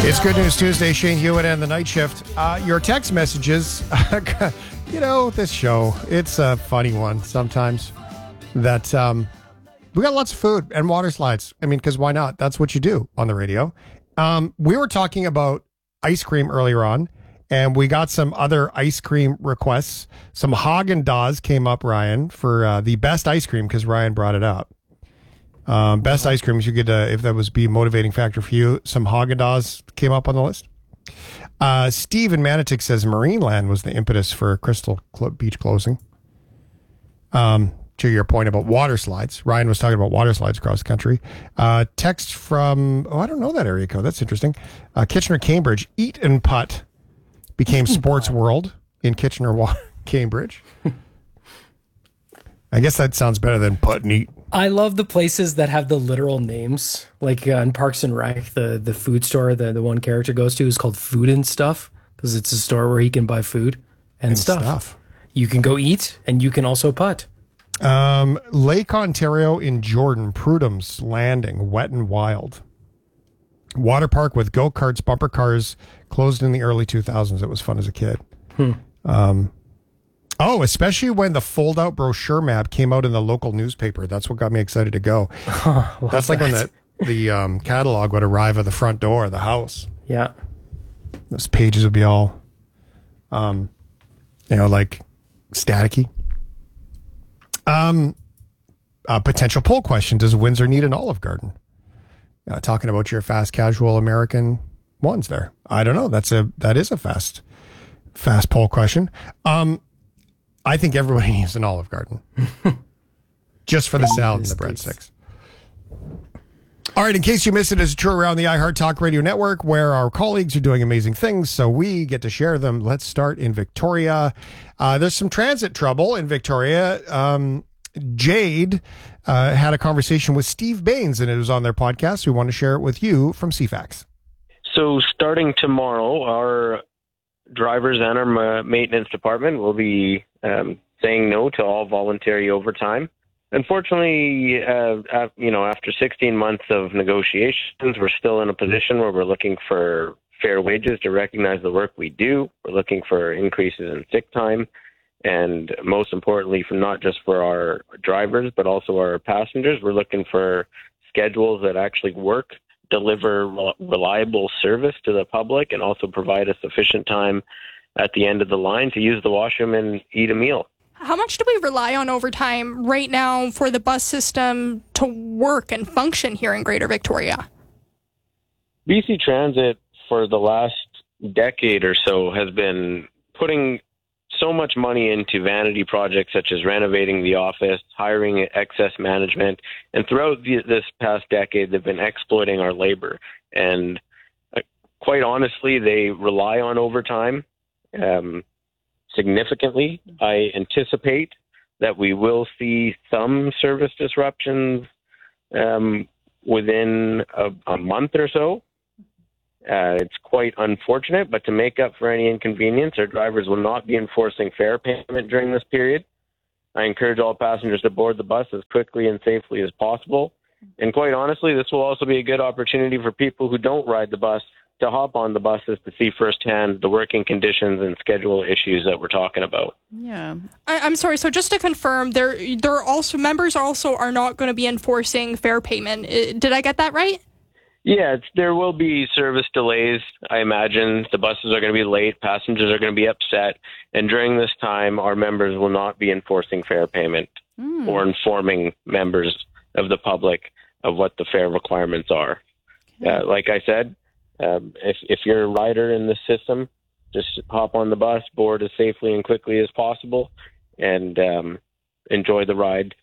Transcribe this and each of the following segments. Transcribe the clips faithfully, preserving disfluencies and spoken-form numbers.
It's Good News Tuesday. Shane Hewitt and the Night Shift. Uh, your text messages, you know, this show, it's a funny one sometimes that um, we got lots of food and water slides. I mean, because why not? That's what you do on the radio. Um, we were talking about ice cream earlier on, and we got some other ice cream requests. Some Haagen-Dazs came up, Ryan, for uh, the best ice cream because Ryan brought it up. Um, best ice creams you could, uh, if that was be a motivating factor for you. Some Haagen-Dazs came up on the list. Uh, Steve in Manotick says Marineland was the impetus for Crystal Cl- Beach closing. Um, to your point about water slides, Ryan was talking about water slides across the country. Uh, text from, oh, I don't know that area code. That's interesting. Uh, Kitchener, Cambridge. Eat and Putt became Sports World in Kitchener, Wa- Cambridge. I guess that sounds better than Putt and Eat. I love the places that have the literal names, like uh, in Parks and Rec, the the food store the, the one character goes to is called Food and Stuff because it's a store where he can buy food and, and stuff. stuff. You can go eat and you can also putt. Um, Lake Ontario in Jordan, Prudham's Landing, Wet and Wild. Water park with go-karts, bumper cars, closed in the early two thousands. It was fun as a kid. Hmm. Um, oh, especially when the fold-out brochure map came out in the local newspaper. That's what got me excited to go. Oh, That's like that. when the, the um, catalog would arrive at the front door of the house. Yeah. Those pages would be all, um, you know, like staticky. Um, a potential poll question: does Windsor need an Olive Garden? Uh, talking about your fast casual American ones there. I don't know. That's a that is a fast fast poll question. Um, I think everybody needs an Olive Garden, just for the salad and the breadsticks. All right, in case you missed it, it's true around the iHeart Talk Radio Network, where our colleagues are doing amazing things, so we get to share them. Let's start in Victoria. Uh, there's some transit trouble in Victoria. Um, Jade uh, had a conversation with Steve Baines, and it was on their podcast. We want to share it with you from C FAX. So starting tomorrow, our drivers and our ma- maintenance department will be um, saying no to all voluntary overtime. Unfortunately, uh, uh, you know, after sixteen months of negotiations, we're still in a position where we're looking for fair wages to recognize the work we do. We're looking for increases in sick time, and most importantly, for not just for our drivers, but also our passengers, we're looking for schedules that actually work, deliver re- reliable service to the public, and also provide a sufficient time at the end of the line to use the washroom and eat a meal. How much do we rely on overtime right now for the bus system to work and function here in Greater Victoria? B C Transit, for the last decade or so, has been putting so much money into vanity projects such as renovating the office, hiring excess management, and throughout the, this past decade, they've been exploiting our labor. And uh, quite honestly, they rely on overtime um, significantly. I anticipate that we will see some service disruptions um, within a, a month or so. Uh, it's quite unfortunate, but to make up for any inconvenience, our drivers will not be enforcing fare payment during this period. I encourage all passengers to board the bus as quickly and safely as possible. And quite honestly, this will also be a good opportunity for people who don't ride the bus to hop on the buses to see firsthand the working conditions and schedule issues that we're talking about. Yeah. I, I'm sorry. So just to confirm, there, there are also members also are not going to be enforcing fare payment. Uh, Did I get that right? Yeah, it's, there will be service delays, I imagine. The buses are going to be late. Passengers are going to be upset. And during this time, our members will not be enforcing fare payment mm. or informing members of the public of what the fare requirements are. Okay. Uh, like I said, um, if, if you're a rider in the system, just hop on the bus, board as safely and quickly as possible, and um, enjoy the ride.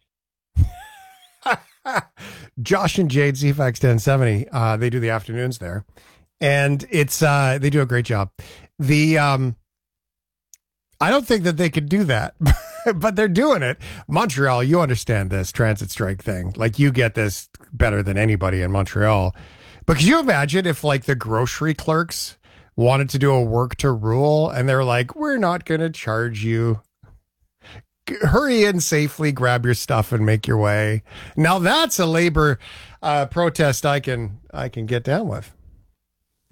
Josh and Jade, C FAX ten seventy, uh, they do the afternoons there, and it's uh, they do a great job. The um, I don't think that they could do that, but they're doing it. Montreal, you understand this transit strike thing. Like, you get this better than anybody in Montreal. But could you imagine if, like, the grocery clerks wanted to do a work to rule, and they're like, we're not going to charge you. Hurry in safely, grab your stuff, and make your way. Now that's a labor uh, protest I can I can get down with.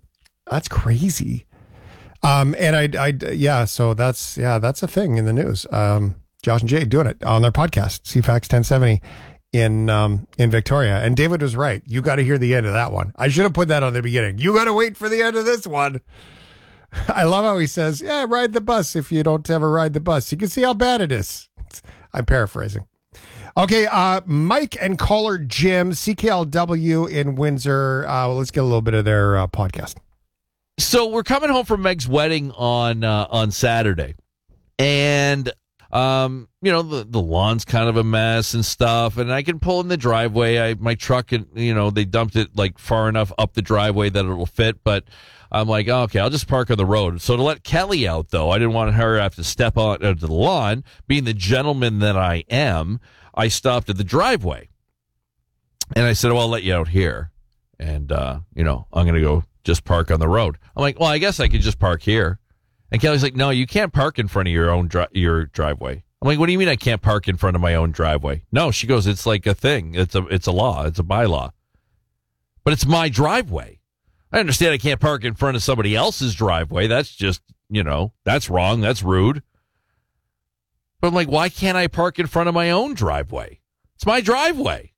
That's crazy. Um, and I, I, yeah, so that's, yeah, that's a thing in the news. Um, Josh and Jay doing it on their podcast, C FAX ten seventy in, um, in Victoria. And David was right. You got to hear the end of that one. I should have put that on the beginning. You got to wait for the end of this one. I love how he says, yeah, ride the bus if you don't ever ride the bus. You can see how bad it is. I'm paraphrasing. Okay, uh, Mike and caller Jim, C K L W in Windsor. Uh, well, let's get a little bit of their uh, podcast. So we're coming home from Meg's wedding on uh, on Saturday, and um, you know the the lawn's kind of a mess and stuff. And I can pull in the driveway. I my truck, and you know they dumped it like far enough up the driveway that it'll fit. But I'm like, oh, okay, I'll just park on the road. So to let Kelly out, though, I didn't want her to have to step on uh, to the lawn. Being the gentleman that I am, I stopped at the driveway, and I said, "Well, I'll let you out here, and uh, you know I'm gonna go." Just park on the road. I'm like, well, I guess I could just park here. And Kelly's like, no, you can't park in front of your own dri- your driveway. I'm like, what do you mean I can't park in front of my own driveway? No, she goes, it's like a thing. It's a it's a law. It's a bylaw. But it's my driveway. I understand I can't park in front of somebody else's driveway. That's just, you know, that's wrong. That's rude. But I'm like, why can't I park in front of my own driveway? It's my driveway.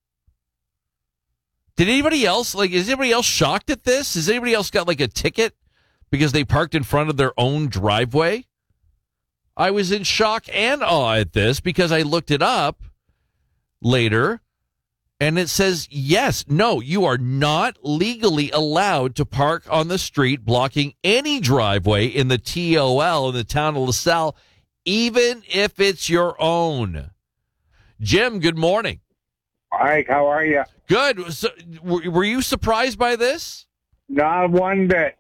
Did anybody else, like, is anybody else shocked at this? Has anybody else got, like, a ticket because they parked in front of their own driveway? I was in shock and awe at this because I looked it up later, and it says, yes, no, you are not legally allowed to park on the street blocking any driveway in the T O L in the town of LaSalle, even if it's your own. Jim, good morning. Mike, how are you? Good. So, were you surprised by this? Not one bit.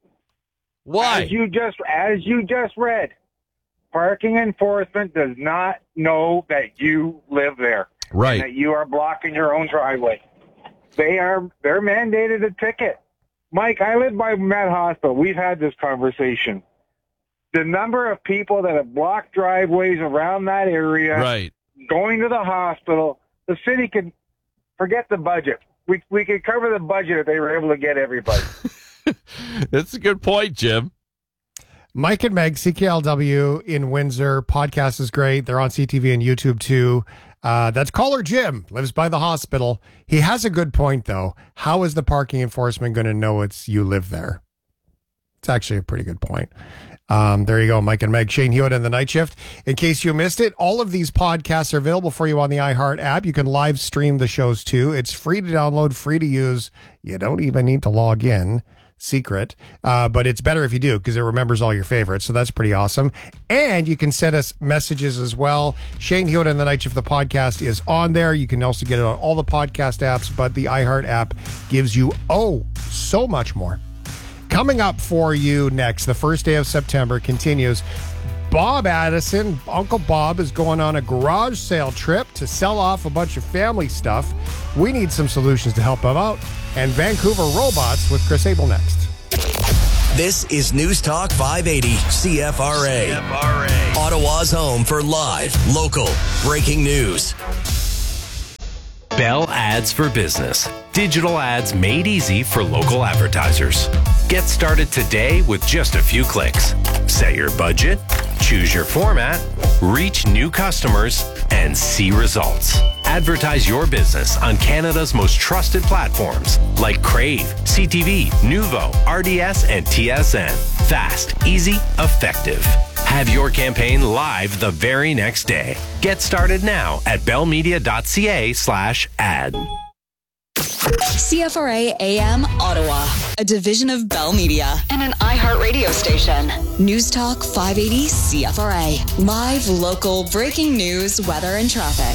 Why? As you just as you just read, parking enforcement does not know that you live there. Right. And that you are blocking your own driveway. They are they're mandated a ticket. Mike, I live by Met Hospital. We've had this conversation. The number of people that have blocked driveways around that area, right, going to the hospital. The city could forget the budget. We we could cover the budget if they were able to get everybody. That's a good point, Jim. Mike and Meg, C K L W in Windsor. Podcast is great. They're on C T V and YouTube too. Uh, that's caller Jim, lives by the hospital. He has a good point, though. How is the parking enforcement going to know it's you live there? It's actually a pretty good point. Um, there you go, Mike and Meg. Shane Hewitt and the Night Shift. In case you missed it, all of these podcasts are available for you on the iHeart app. You can live stream the shows too. It's free to download, free to use. You don't even need to log in. Secret. Uh, but it's better if you do because it remembers all your favorites. So that's pretty awesome. And you can send us messages as well. Shane Hewitt and the Night Shift, the podcast is on there. You can also get it on all the podcast apps, but the iHeart app gives you, oh, so much more. Coming up for you next, the first day of September continues. Bob Addison, Uncle Bob, is going on a garage sale trip to sell off a bunch of family stuff. We need some solutions to help him out. And Vancouver Robots with Chris Abel next. This is News Talk five eighty C F R A. C F R A. Ottawa's home for live, local, breaking news. Bell Ads for Business. Digital ads made easy for local advertisers. Get started today with just a few clicks. Set your budget, choose your format, reach new customers, and see results. Advertise your business on Canada's most trusted platforms like Crave, C T V, Nuvo, R D S, and T S N. Fast, easy, effective. Have your campaign live the very next day. Get started now at bellmedia.ca slash ad. C F R A A M Ottawa, a division of Bell Media and an iHeart radio station. News Talk five eighty C F R A. Live, local, breaking news, weather, and traffic.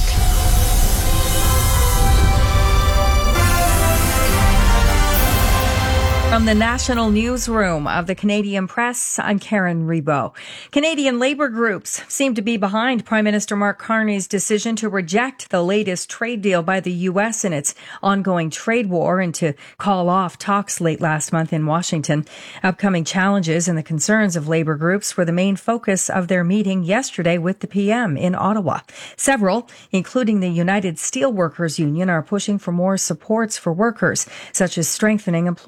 From the National Newsroom of the Canadian Press, I'm Karen Rebo. Canadian labour groups seem to be behind Prime Minister Mark Carney's decision to reject the latest trade deal by the U S in its ongoing trade war and to call off talks late last month in Washington. Upcoming challenges and the concerns of labour groups were the main focus of their meeting yesterday with the P M in Ottawa. Several, including the United Steelworkers Union, are pushing for more supports for workers, such as strengthening employment insurance.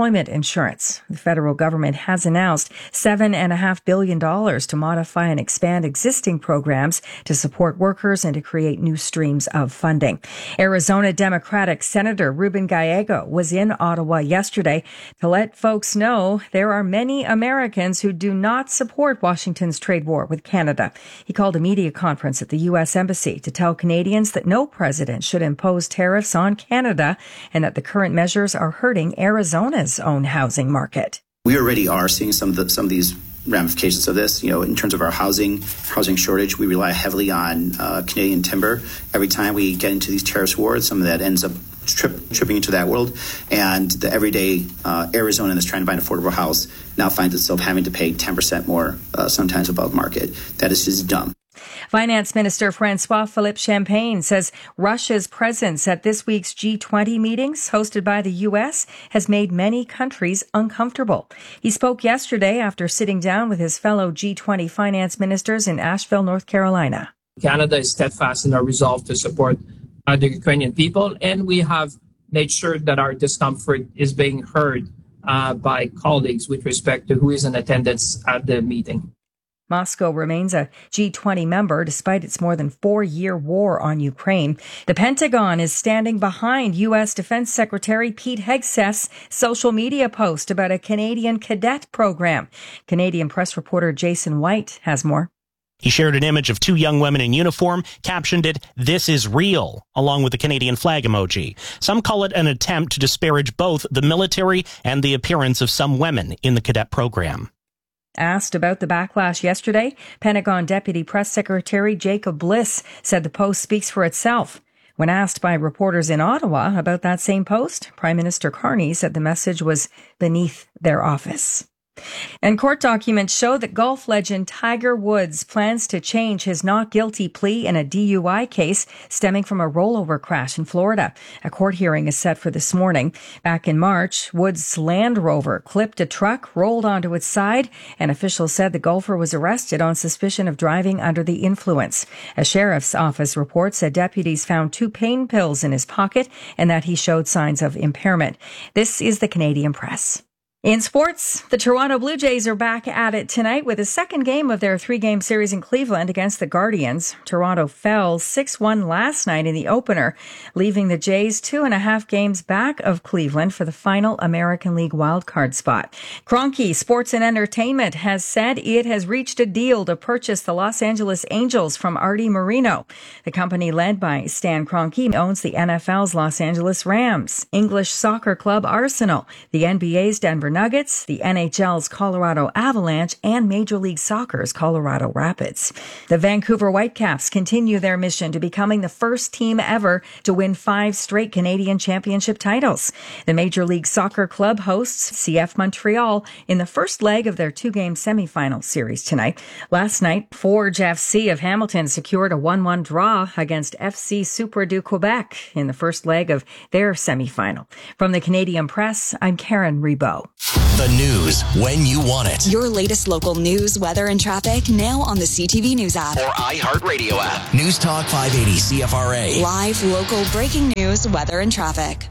insurance. The federal government has announced seven point five billion dollars to modify and expand existing programs to support workers and to create new streams of funding. Arizona Democratic Senator Ruben Gallego was in Ottawa yesterday to let folks know there are many Americans who do not support Washington's trade war with Canada. He called a media conference at the U S Embassy to tell Canadians that no president should impose tariffs on Canada and that the current measures are hurting Arizona's own housing market. We already are seeing some of the, some of these ramifications of this. You know, in terms of our housing housing shortage, we rely heavily on uh, Canadian timber. Every time we get into these tariffs wars, some of that ends up trip, tripping into that world. And the everyday uh, Arizonan that's trying to buy an affordable house now finds itself having to pay ten percent more, uh, sometimes above market. That is just dumb. Finance Minister Francois-Philippe Champagne says Russia's presence at this week's G twenty meetings hosted by the U S has made many countries uncomfortable. He spoke yesterday after sitting down with his fellow G twenty finance ministers in Asheville, North Carolina. Canada is steadfast in our resolve to support uh, the Ukrainian people, and we have made sure that our discomfort is being heard uh, by colleagues with respect to who is in attendance at the meeting. Moscow remains a G twenty member despite its more than four-year war on Ukraine. The Pentagon is standing behind U S Defense Secretary Pete Hegseth's social media post about a Canadian cadet program. Canadian press reporter Jason White has more. He shared an image of two young women in uniform, captioned it, "This is real," along with the Canadian flag emoji. Some call it an attempt to disparage both the military and the appearance of some women in the cadet program. Asked about the backlash yesterday, Pentagon Deputy Press Secretary Jacob Bliss said the post speaks for itself. When asked by reporters in Ottawa about that same post, Prime Minister Carney said the message was beneath their office. And court documents show that golf legend Tiger Woods plans to change his not guilty plea in a D U I case stemming from a rollover crash in Florida. A court hearing is set for this morning. Back in March, Woods' Land Rover clipped a truck, rolled onto its side, and officials said the golfer was arrested on suspicion of driving under the influence. A sheriff's office report said deputies found two pain pills in his pocket and that he showed signs of impairment. This is the Canadian Press. In sports, the Toronto Blue Jays are back at it tonight with a second game of their three-game series in Cleveland against the Guardians. Toronto fell six one last night in the opener, leaving the Jays two and a half games back of Cleveland for the final American League wildcard spot. Kroenke Sports and Entertainment has said it has reached a deal to purchase the Los Angeles Angels from Artie Moreno. The company led by Stan Kroenke owns the N F L's Los Angeles Rams, English soccer club Arsenal, the N B A's Denver Nuggets, the N H L's Colorado Avalanche, and Major League Soccer's Colorado Rapids. The Vancouver Whitecaps continue their mission to becoming the first team ever to win five straight Canadian championship titles. The Major League Soccer club hosts C F Montreal in the first leg of their two-game semifinal series tonight. Last night, Forge F C of Hamilton secured a one one draw against F C Super du Quebec in the first leg of their semifinal. From the Canadian Press, I'm Karen Rebo. The news when you want it. Your latest local news, weather, and traffic now on the C T V News app. Or iHeartRadio app. News Talk five eighty C F R A. Live, local, breaking news, weather, and traffic.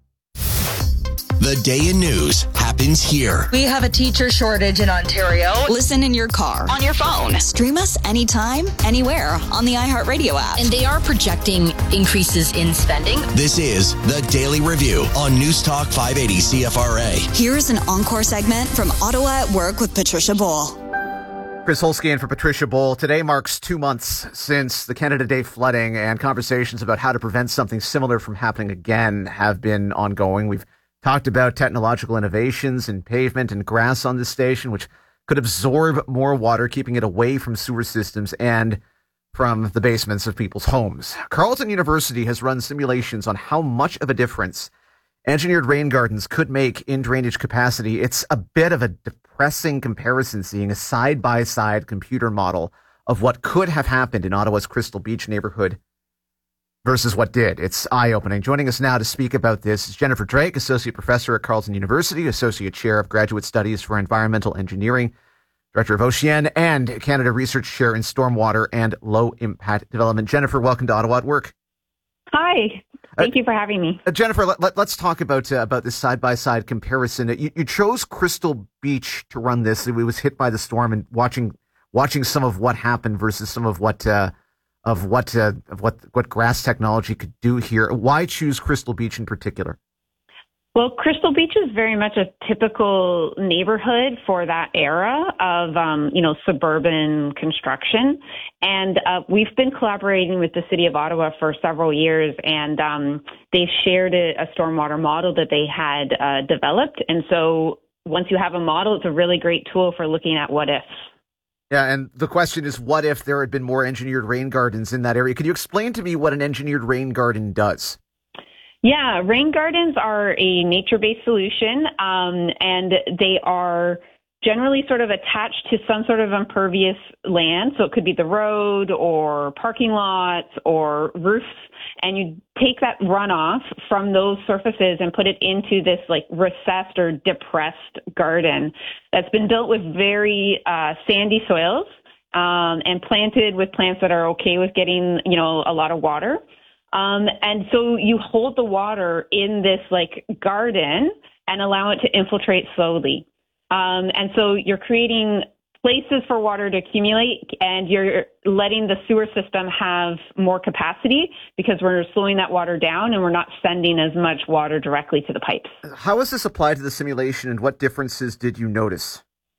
The day in news happens here. We have a teacher shortage in Ontario. Listen in your car, on your phone. Stream us anytime, anywhere on the iHeartRadio app. And they are projecting increases in spending. This is the Daily Review on News Talk five eighty C F R A. Here's an encore segment from Ottawa at Work with Patricia Bowl. Chris Holsky in for Patricia Bowl. Today marks two months since the Canada Day flooding, and conversations about how to prevent something similar from happening again have been ongoing. We've talked about technological innovations in pavement and grass on this station, which could absorb more water, keeping it away from sewer systems and from the basements of people's homes. Carleton University has run simulations on how much of a difference engineered rain gardens could make in drainage capacity. It's a bit of a depressing comparison, seeing a side-by-side computer model of what could have happened in Ottawa's Crystal Beach neighborhood versus what did. It's eye-opening. Joining us now to speak about this is Jennifer Drake, Associate Professor at Carleton University, Associate Chair of Graduate Studies for Environmental Engineering, Director of Ocean, and Canada Research Chair in Stormwater and Low Impact Development. Jennifer, welcome to Ottawa at Work. Hi. Thank uh, you for having me. Uh, Jennifer, let, let, let's talk about uh, about this side-by-side comparison. You, you chose Crystal Beach to run this. It was hit by the storm, and watching watching some of what happened versus some of what uh, of what uh, of what what grass technology could do here. Why choose Crystal Beach in particular? Well, Crystal Beach is very much a typical neighborhood for that era of, um, you know, suburban construction. And uh, we've been collaborating with the City of Ottawa for several years, and um, they've shared a, a stormwater model that they had uh, developed. And so once you have a model, it's a really great tool for looking at what ifs. Yeah, and the question is, what if there had been more engineered rain gardens in that area? Could you explain to me what an engineered rain garden does? Yeah, rain gardens are a nature-based solution, um, and they are generally sort of attached to some sort of impervious land. So it could be the road or parking lots or roofs, and you take that runoff from those surfaces and put it into this like recessed or depressed garden that's been built with very uh, sandy soils um, and planted with plants that are okay with getting, you know, a lot of water. Um, and so you hold the water in this like garden and allow it to infiltrate slowly. Um, and so you're creating places for water to accumulate, and you're letting the sewer system have more capacity because we're slowing that water down and we're not sending as much water directly to the pipes. How is this applied to the simulation, and what differences did you notice?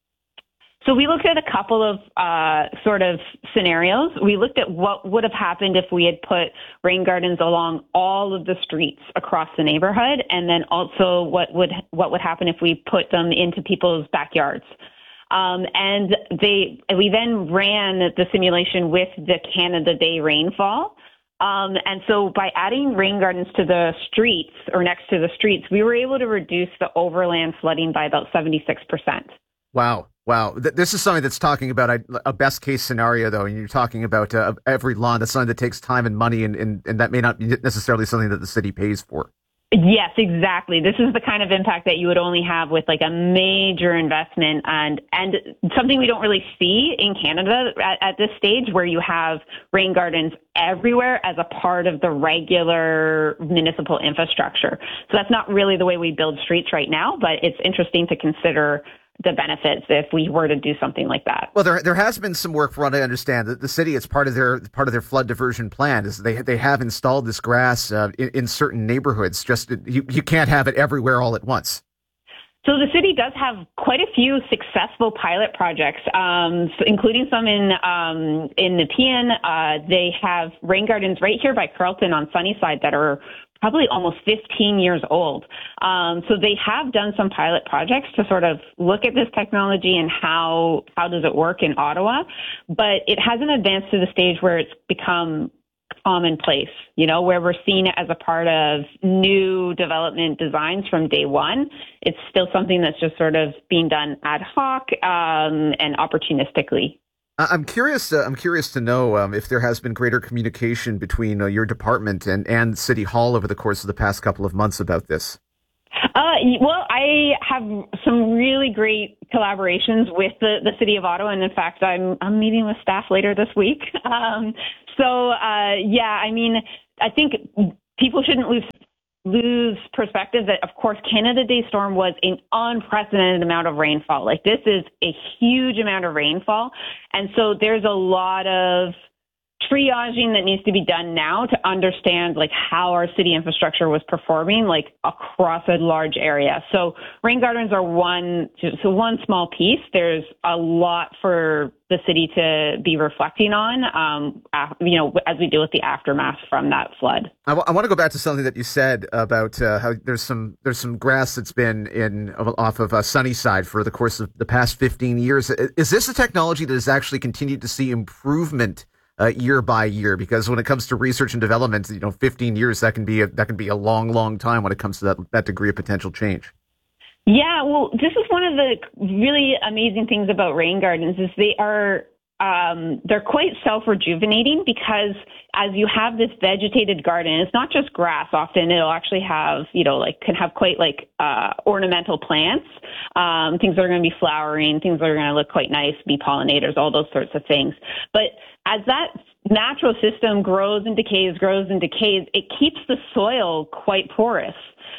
So we looked at a couple of uh, sort of scenarios. We looked at what would have happened if we had put rain gardens along all of the streets across the neighborhood, and then also what would what would happen if we put them into people's backyards. Um, and they we then ran the simulation with the Canada Day rainfall. Um, and so by adding rain gardens to the streets or next to the streets, we were able to reduce the overland flooding by about seventy-six percent. Wow. Wow. This is something that's talking about a, a best case scenario, though, and you're talking about uh, every lawn. That's something that takes time and money, and, and, and that may not be necessarily something that the city pays for. Yes, exactly. This is the kind of impact that you would only have with like a major investment, and and something we don't really see in Canada at, at this stage, where you have rain gardens everywhere as a part of the regular municipal infrastructure. So that's not really the way we build streets right now, but it's interesting to consider the benefits if we were to do something like that. Well, there there has been some work, from what I understand, that the city, it's part of their part of their flood diversion plan, is they they have installed this grass uh, in, in certain neighborhoods. Just you you can't have it everywhere all at once. So the city does have quite a few successful pilot projects, um, including some in um, in Nepean. Uh, they have rain gardens right here by Carleton on Sunnyside that are probably almost fifteen years old. Um, so they have done some pilot projects to sort of look at this technology and how how does it work in Ottawa, but it hasn't advanced to the stage where it's become commonplace, you know, where we're seeing it as a part of new development designs from day one. It's still something that's just sort of being done ad hoc um, and opportunistically. I'm curious. Uh, I'm curious to know um, if there has been greater communication between uh, your department and, and City Hall over the course of the past couple of months about this. Uh, well, I have some really great collaborations with the, the City of Ottawa, and in fact, I'm I'm meeting with staff later this week. Um, so, uh, yeah, I mean, I think people shouldn't lose. lose perspective that, of course, Canada Day storm was an unprecedented amount of rainfall. Like, this is a huge amount of rainfall. And so there's a lot of triaging that needs to be done now to understand like how our city infrastructure was performing like across a large area. So rain gardens are one, so one small piece. There's a lot for the city to be reflecting on, um, you know, as we deal with the aftermath from that flood. I, w- I want to go back to something that you said about uh, how there's some there's some grass that's been in off of uh, Sunnyside for the course of the past fifteen years. Is this a technology that has actually continued to see improvement Uh, year by year? Because when it comes to research and development, you know, fifteen years, that can be a, that can be a long, long time when it comes to that, that degree of potential change. Yeah, well, this is one of the really amazing things about rain gardens is they are um, they're quite self-rejuvenating, because as you have this vegetated garden, it's not just grass. Often it'll actually have, you know, like can have quite like uh, ornamental plants, um, things that are going to be flowering, things that are going to look quite nice, be pollinators, all those sorts of things. But as that natural system grows and decays, grows and decays, it keeps the soil quite porous.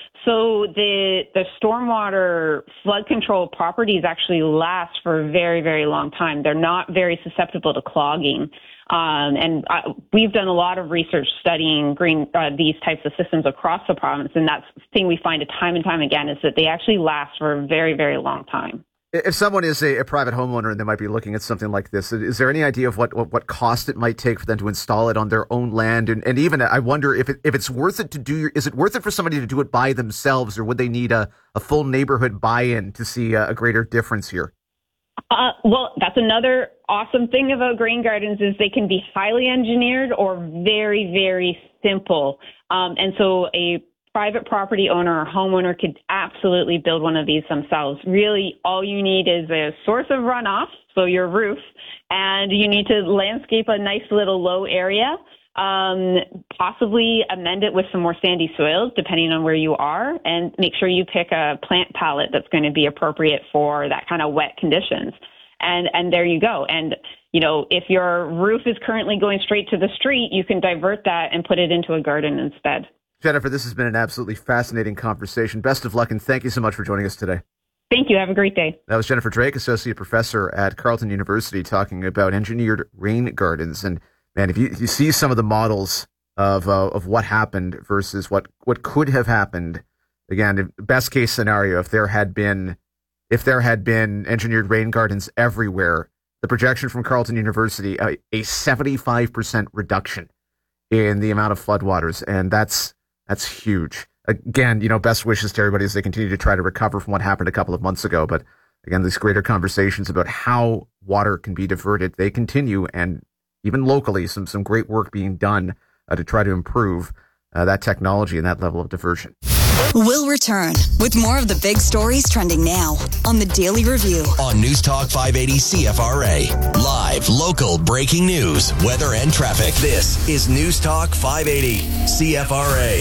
So the the stormwater flood control properties actually last for a very, very long time. They're not very susceptible to clogging. Um, and uh, we've done a lot of research studying green uh, these types of systems across the province, and that's the thing we find time and time again is that they actually last for a very, very long time. If someone is a, a private homeowner and they might be looking at something like this, is there any idea of what, what, what cost it might take for them to install it on their own land? And, and even I wonder if it, if it's worth it to do, is it worth it for somebody to do it by themselves, or would they need a, a full neighborhood buy-in to see a, a greater difference here? Uh, well, that's another awesome thing about Grain Gardens is they can be highly engineered or very, very simple. Um, and so a private property owner or homeowner could absolutely build one of these themselves. Really, all you need is a source of runoff, so your roof, and you need to landscape a nice little low area, um, possibly amend it with some more sandy soils, depending on where you are, and make sure you pick a plant palette that's going to be appropriate for that kind of wet conditions. And and there you go. And, you know, if your roof is currently going straight to the street, you can divert that and put it into a garden instead. Jennifer, this has been an absolutely fascinating conversation. Best of luck, and thank you so much for joining us today. Thank you. Have a great day. That was Jennifer Drake, Associate Professor at Carleton University, talking about engineered rain gardens. And, man, if you, if you see some of the models of uh, of what happened versus what, what could have happened, again, best case scenario, if there had been if there had been engineered rain gardens everywhere, the projection from Carleton University, a, a seventy-five percent reduction in the amount of floodwaters. And that's That's huge. Again, you know, best wishes to everybody as they continue to try to recover from what happened a couple of months ago. But again, these greater conversations about how water can be diverted, they continue, and even locally, some some great work being done uh, to try to improve uh, that technology and that level of diversion. We'll return with more of the big stories trending now on the Daily Review. On News Talk five eighty C F R A. Live, local, breaking news, weather, and traffic. This is News Talk five eighty C F R A.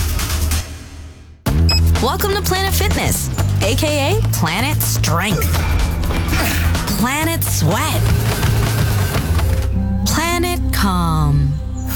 Welcome to Planet Fitness, a k a. Planet Strength, Planet Sweat, Planet Calm,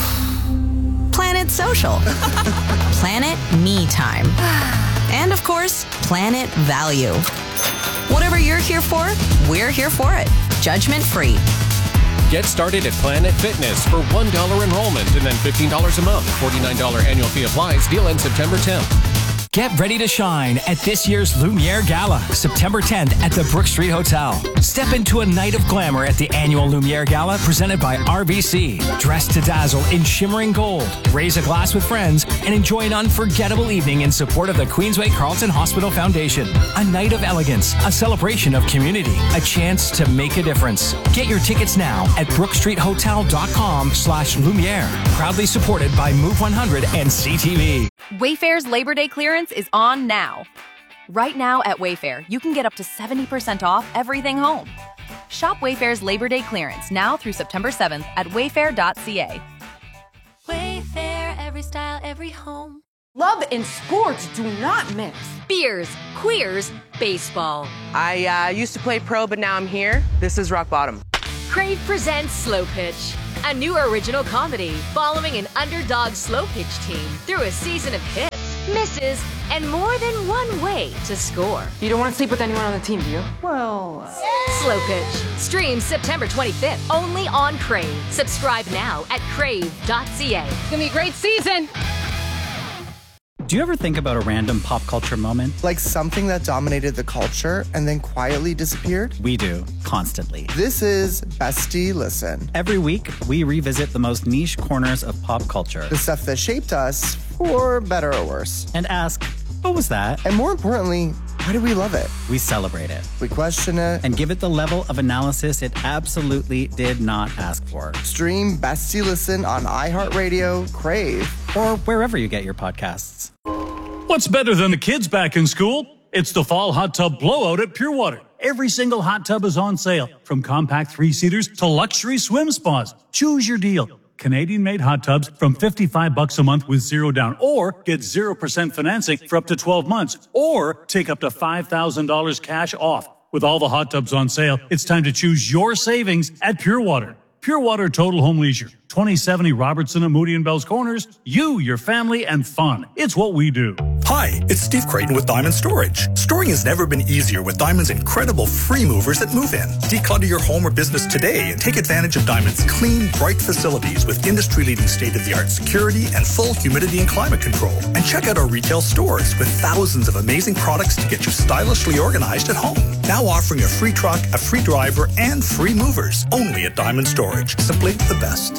Planet Social, Planet Me Time, and of course, Planet Value. Whatever you're here for, we're here for it. Judgment free. Get started at Planet Fitness for one dollar enrollment and then fifteen dollars a month. forty-nine dollars annual fee applies. Deal ends September tenth. Get ready to shine at this year's Lumiere Gala, September tenth at the Brook Street Hotel. Step into a night of glamour at the annual Lumiere Gala presented by R B C. Dress to dazzle in shimmering gold, raise a glass with friends, and enjoy an unforgettable evening in support of the Queensway Carleton Hospital Foundation. A night of elegance, a celebration of community, a chance to make a difference. Get your tickets now at brookstreethotel.com slash Lumiere. Proudly supported by Move one hundred and C T V. Wayfair's Labor Day clearance is on now. Right now at Wayfair, you can get up to seventy percent off everything home. Shop Wayfair's Labor Day clearance now through September seventh at wayfair dot c a. Wayfair, every style, every home. Love and sports do not mix. Beers, queers, baseball. I uh, used to play pro, but now I'm here. This is rock bottom. Crave presents Slow Pitch, a new original comedy following an underdog slow pitch team through a season of hits, misses, and more than one way to score. You don't want to sleep with anyone on the team, do you? Well... Uh... Slow Pitch. Streams September twenty-fifth, only on Crave. Subscribe now at crave dot c a. It's going to be a great season. Do you ever think about a random pop culture moment? Like something that dominated the culture and then quietly disappeared? We do, constantly. This is Bestie Listen. Every week, we revisit the most niche corners of pop culture. The stuff that shaped us, for better or worse. And ask, what was that? And more importantly, why do we love it? We celebrate it. We question it. And give it the level of analysis it absolutely did not ask for. Stream Bestie Listen on iHeartRadio, Crave, or wherever you get your podcasts. What's better than the kids back in school? It's the fall hot tub blowout at Pure Water. Every single hot tub is on sale, from compact three-seaters to luxury swim spas. Choose your deal. Canadian-made hot tubs from fifty-five bucks a month with zero down, or get zero percent financing for up to twelve months, or take up to five thousand dollars cash off. With all the hot tubs on sale, it's time to choose your savings at Pure Water. Pure Water Total Home Leisure, twenty seventy Robertson and Moody and Bell's Corners. You, your family, and fun. It's what we do. Hi, it's Steve Creighton with Diamond Storage. Storing has never been easier with Diamond's incredible free movers at Move In. Declutter your home or business today and take advantage of Diamond's clean, bright facilities with industry-leading state-of-the-art security and full humidity and climate control. And check out our retail stores with thousands of amazing products to get you stylishly organized at home. Now offering a free truck, a free driver, and free movers only at Diamond Storage. Simply the best.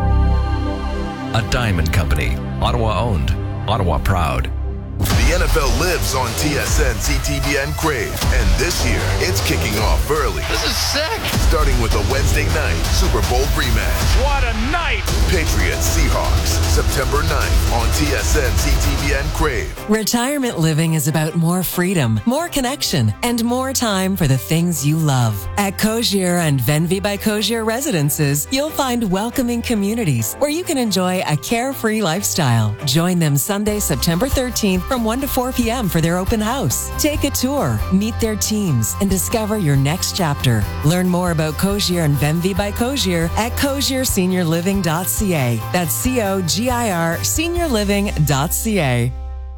A Diamond Company. Ottawa owned. Ottawa proud. The N F L lives on T S N, C T V N Crave. And this year, it's kicking off early. This is sick. Starting with a Wednesday night Super Bowl rematch. What a night. Patriots Seahawks, September ninth on T S N, C T V N Crave. Retirement living is about more freedom, more connection, and more time for the things you love. At Cogier and Venvi by Cogier Residences, you'll find welcoming communities where you can enjoy a carefree lifestyle. Join them Sunday, September thirteenth from one to four p.m. for their open house. Take a tour, meet their teams, and discover your next chapter. Learn more about Cogier and Venvi by Cogier at cogier senior living dot c a. That's C O G I R senior living dot c a.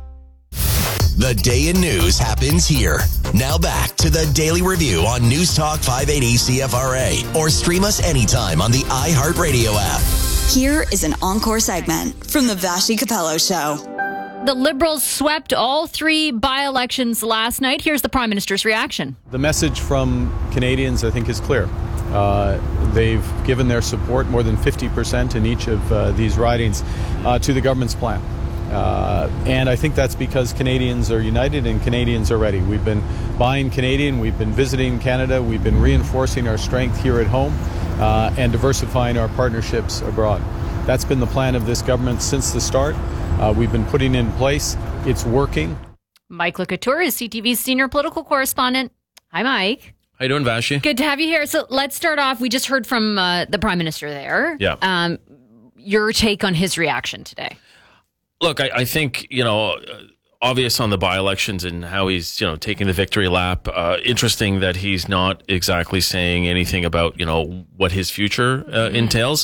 The day in news happens here. Now back to the Daily Review on News Talk five eighty C F R A or stream us anytime on the iHeartRadio app. Here is an encore segment from the Vashi Capello Show. The Liberals swept all three by-elections last night. Here's the Prime Minister's reaction. The message from Canadians, I think, is clear. Uh, they've given their support, more than fifty percent in each of uh, these ridings, uh, to the government's plan. Uh, and I think that's because Canadians are united and Canadians are ready. We've been buying Canadian, we've been visiting Canada, we've been reinforcing our strength here at home uh, and diversifying our partnerships abroad. That's been the plan of this government since the start. Uh, we've been putting in place. It's working. Mike LeCouture is C T V's senior political correspondent. Hi, Mike. How you doing, Vashi? Good to have you here. So let's start off. We just heard from uh, the Prime Minister there. Yeah. Um, your take on his reaction today. Look, I, I think, you know, obvious on the by-elections and how he's, you know, taking the victory lap. Uh, interesting that he's not exactly saying anything about, you know, what his future uh, mm-hmm. entails.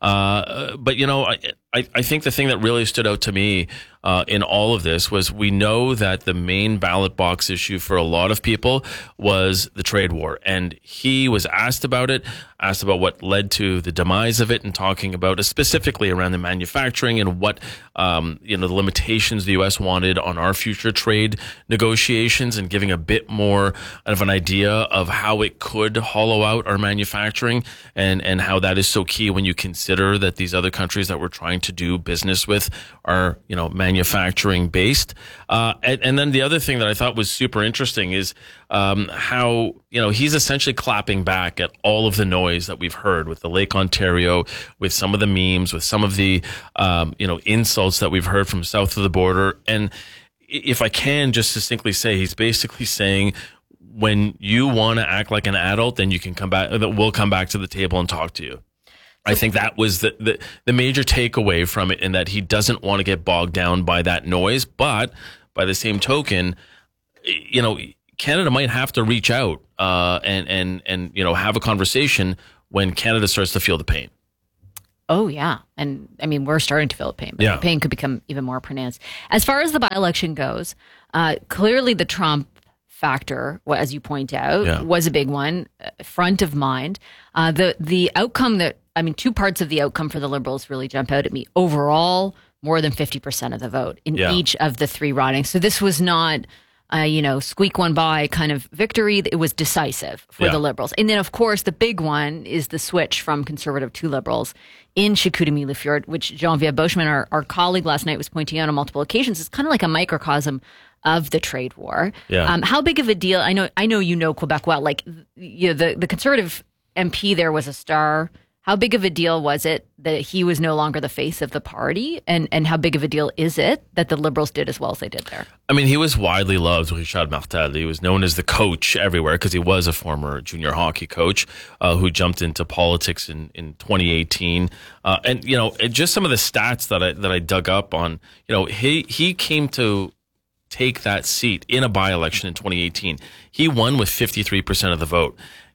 Uh, but, you know, I, I, I think the thing that really stood out to me uh, in all of this was we know that the main ballot box issue for a lot of people was the trade war. And he was asked about it, asked about what led to the demise of it, and talking about it specifically around the manufacturing and what, um, you know, the limitations the U S wanted on our future trade negotiations, and giving a bit more of an idea of how it could hollow out our manufacturing, and, and how that is so key when you consider that these other countries that we're trying to do business with are, you know, manufacturing based. Uh, and, and then the other thing that I thought was super interesting is um, how, you know, he's essentially clapping back at all of the noise that we've heard with the Lake Ontario, with some of the memes, with some of the, um, you know, insults that we've heard from south of the border. And if I can just succinctly say, he's basically saying, when you want to act like an adult, then you can come back, we'll come back to the table and talk to you. I think that was the, the, the major takeaway from it, in that he doesn't want to get bogged down by that noise. But by the same token, you know, Canada might have to reach out uh, and, and, and, you know, have a conversation when Canada starts to feel the pain. Oh, yeah. And I mean, we're starting to feel the pain, but yeah. the pain could become even more pronounced. As far as the by-election goes, uh, clearly the Trump factor, as you point out, yeah. was a big one, uh, front of mind. Uh, the the outcome that, I mean, two parts of the outcome for the Liberals really jump out at me. Overall, more than fifty percent of the vote in yeah. each of the three ridings. So this was not, uh, you know, squeak one by kind of victory. It was decisive for yeah. the Liberals. And then, of course, the big one is the switch from Conservative to Liberals in Chicoutimi-Le-Fjord, which Jean-Pierre Beauchemin, our, our colleague last night, was pointing out on multiple occasions. It's kind of like a microcosm of the trade war. Yeah. Um, how big of a deal? I know, I know you know Quebec well. Like, you know, the the Conservative M P there was a star. How big of a deal was it that he was no longer the face of the party? And and how big of a deal is it that the Liberals did as well as they did there? I mean, he was widely loved, Richard Martel. He was known as the coach everywhere because he was a former junior hockey coach uh, who jumped into politics in, in twenty eighteen. Uh, and, you know, just some of the stats that I, that I dug up on, you know, he, he came to take that seat in a by-election in twenty eighteen. He won with fifty-three percent of the vote.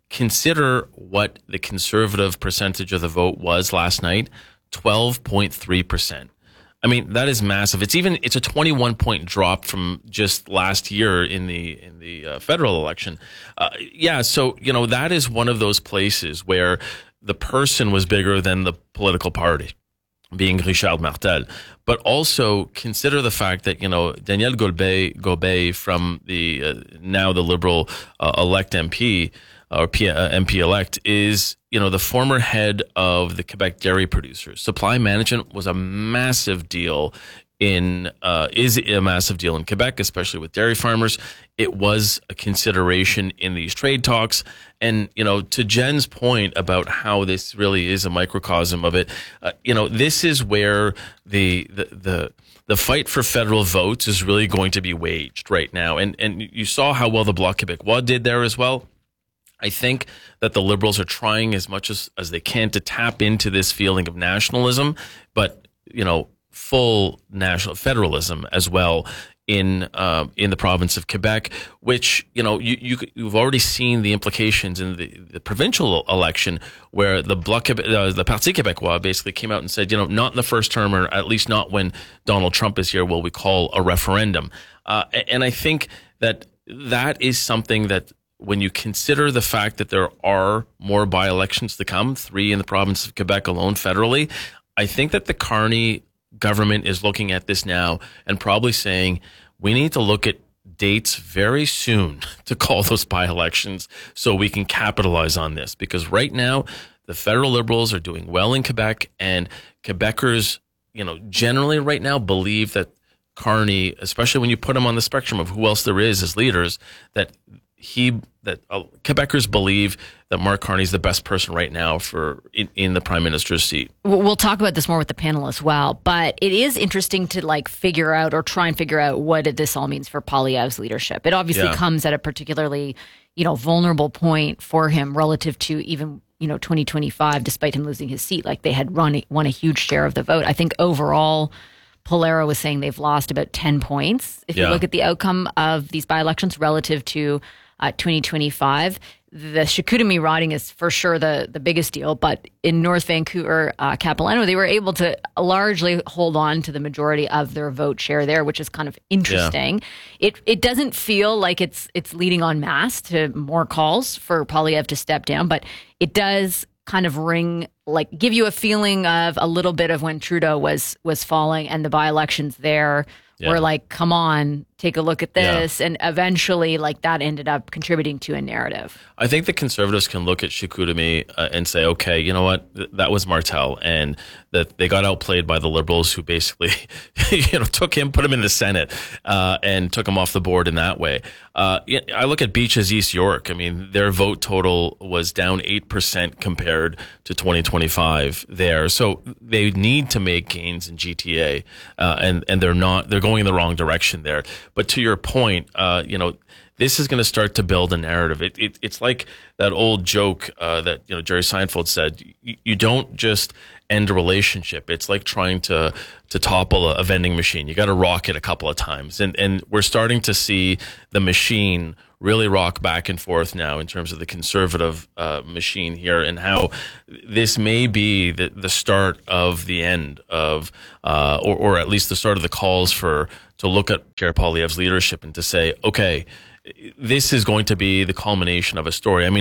consider what the Conservative percentage of the vote was last night, twelve point three percent. I mean, that is massive. It's even it's a twenty-one point drop from just last year in the in the uh, federal election. Uh, yeah, so you know that is one of those places where the person was bigger than the political party, being Richard Martel. But also consider the fact that you know Daniel Gobet, Gobet from the uh, now the Liberal uh, elect M P or P, uh, M P elect is. You know, the former head of the Quebec dairy producers. Supply management was a massive deal in, uh, is a massive deal in Quebec, especially with dairy farmers. It was a consideration in these trade talks. And, you know, to Jen's point about how this really is a microcosm of it, uh, you know, this is where the, the, the, the fight for federal votes is really going to be waged right now. And, and you saw how well the Bloc Québécois did there as well. I think that the Liberals are trying as much as, as they can to tap into this feeling of nationalism, but, you know, full national federalism as well in uh, in the province of Quebec, which, you know, you, you, you've already seen the implications in the, the provincial election where the Bloc, uh, the Parti Québécois basically came out and said, you know, not in the first term, or at least not when Donald Trump is here, will we call a referendum. Uh, and I think that that is something that, when you consider the fact that there are more by-elections to come, three in the province of Quebec alone federally, I think that the Carney government is looking at this now and probably saying, we need to look at dates very soon to call those by-elections so we can capitalize on this. Because right now, the federal Liberals are doing well in Quebec, and Quebecers, you know, generally right now believe that Carney, especially when you put him on the spectrum of who else there is as leaders, that he that uh, Quebecers believe that Mark Carney is the best person right now for in, in the prime minister's seat. We'll talk about this more with the panel as well, but it is interesting to like figure out or try and figure out what this all means for Poilievre's leadership. It obviously yeah. comes at a particularly, you know, vulnerable point for him relative to even, you know, twenty twenty-five, despite him losing his seat. Like they had run won a huge share of the vote. I think overall, Polero was saying they've lost about ten points. If yeah. you look at the outcome of these by-elections relative to Uh, twenty twenty-five, the Chicoutimi riding is for sure the, the biggest deal, but in North Vancouver, uh, Capilano, they were able to largely hold on to the majority of their vote share there, which is kind of interesting. Yeah. It it doesn't feel like it's it's leading en masse to more calls for Poilievre to step down, but it does kind of ring, like give you a feeling of a little bit of when Trudeau was was falling and the by-elections there. Yeah. We're like, come on, take a look at this. Yeah. And eventually, like, that ended up contributing to a narrative. I think the Conservatives can look at Chicoutimi uh, and say, okay, you know what? Th- that was Martel. And that they got outplayed by the Liberals, who basically, you know, took him, put him in the Senate, uh, and took him off the board in that way. Uh, I look at Beaches East York. I mean, their vote total was down eight percent compared to twenty twenty-five there. So they need to make gains in G T A, uh, and, and they're not, they're going in the wrong direction there. But to your point, uh, you know, this is going to start to build a narrative. It, it, it's like that old joke uh, that, you know, Jerry Seinfeld said, you, you don't just end a relationship. It's like trying to to topple a, a vending machine. You got to rock it a couple of times. And and we're starting to see the machine really rock back and forth now in terms of the Conservative uh, machine here, and how this may be the, the start of the end of, uh, or, or at least the start of the calls for to look at Pierre Poilievre's leadership and to say, okay, this is going to be the culmination of a story. I mean,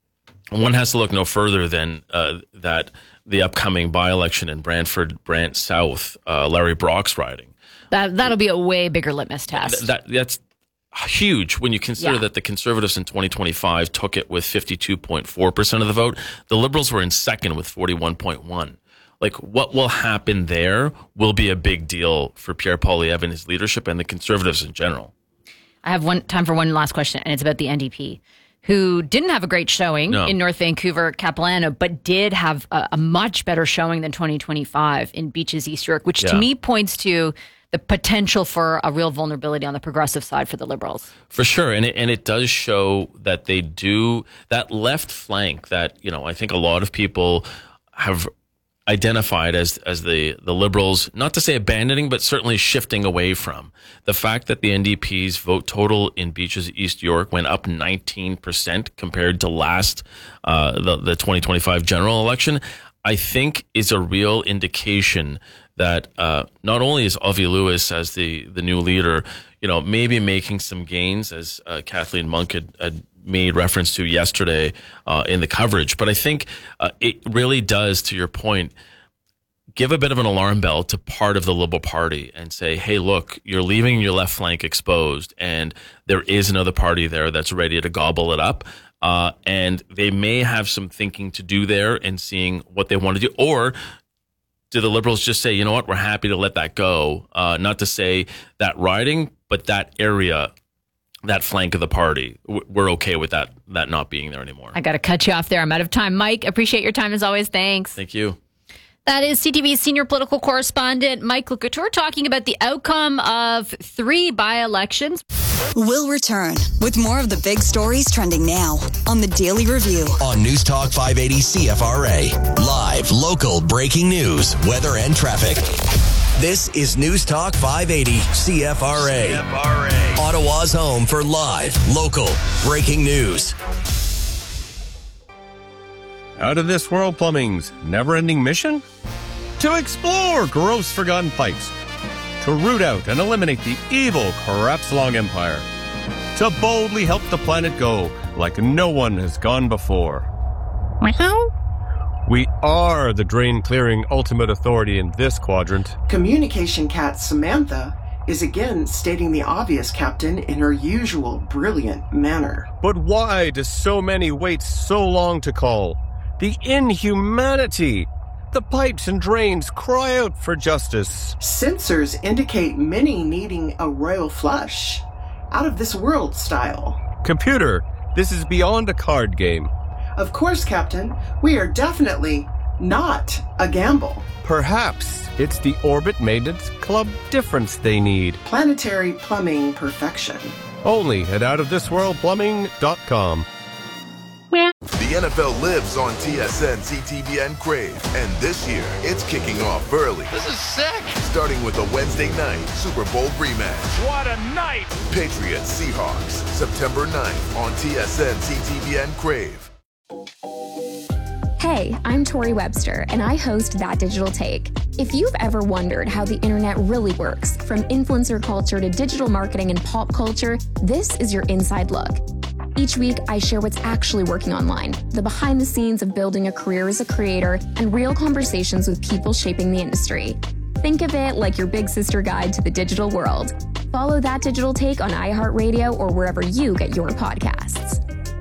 one has to look no further than uh, that the upcoming by-election in Brantford, Brant South, uh, Larry Brock's riding. That, that'll be a way bigger litmus test. Th- that, that's huge when you consider Yeah. that the Conservatives in twenty twenty-five took it with fifty-two point four percent of the vote. The Liberals were in second with forty-one point one. Like, what will happen there will be a big deal for Pierre Poilievre and his leadership and the Conservatives in general. I have one time for one last question, and it's about the N D P, who didn't have a great showing No. in North Vancouver, Capilano, but did have a, a much better showing than twenty twenty-five in Beaches East York, which to Yeah. me points to the potential for a real vulnerability on the progressive side for the Liberals. For sure. And it, and it does show that they do that left flank that, you know, I think a lot of people have identified as as the the Liberals, not to say abandoning, but certainly shifting away from. The fact that the N D P's vote total in Beaches East York went up nineteen percent compared to last uh, the the twenty twenty-five general election, I think is a real indication that uh, not only is Avi Lewis as the the new leader, you know, maybe making some gains, as uh, Kathleen Monk had, had made reference to yesterday uh, in the coverage. But I think uh, it really does, to your point, give a bit of an alarm bell to part of the Liberal Party and say, hey, look, you're leaving your left flank exposed, and there is another party there that's ready to gobble it up. Uh, and they may have some thinking to do there and seeing what they want to do. Or do the Liberals just say, you know what, we're happy to let that go? Uh, not to say that riding, but that area, that flank of the party, we're okay with that that not being there anymore. I got to cut you off there. I'm out of time. Mike, appreciate your time as always. Thanks. Thank you. That is C T V's senior political correspondent, Mike LeCouture, talking about the outcome of three by-elections. We'll return with more of the big stories trending now on the Daily Review. On News Talk five eighty C F R A. Live, local, breaking news, weather, and traffic. This is News Talk five eighty C F R A. C F R A. Ottawa's home for live, local, breaking news. Out of this world plumbing's never-ending mission? To explore gross forgotten pipes. To root out and eliminate the evil Crapslong Empire. To boldly help the planet go like no one has gone before. Meow. We are the drain-clearing ultimate authority in this quadrant. Communication cat Samantha is again stating the obvious, Captain, in her usual brilliant manner. But why do so many wait so long to call? The inhumanity! The pipes and drains cry out for justice. Sensors indicate many needing a royal flush. Out of this world style. Computer, this is beyond a card game. Of course, Captain. We are definitely not a gamble. Perhaps it's the Orbit Maintenance Club difference they need. Planetary plumbing perfection. Only at out of this world plumbing dot com. The N F L lives on T S N, C T V N Crave, and this year it's kicking off early. This is sick! Starting with a Wednesday night Super Bowl rematch. What a night! Patriots Seahawks, September ninth on T S N, C T V N Crave. Hey, I'm Tori Webster, and I host That Digital Take. If you've ever wondered how the internet really works, from influencer culture to digital marketing and pop culture, this is your inside look. Each week, I share what's actually working online, the behind the scenes of building a career as a creator, and real conversations with people shaping the industry. Think of it like your big sister guide to the digital world. Follow That Digital Take on iHeartRadio or wherever you get your podcasts.